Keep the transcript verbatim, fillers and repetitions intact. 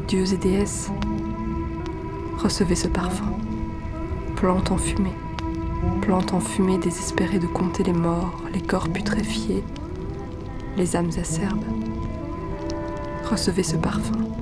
dieux et déesses, recevez ce parfum. Plante enfumée, plante enfumée désespérée de compter les morts, les corps putréfiés, les âmes acerbes. Recevez ce parfum.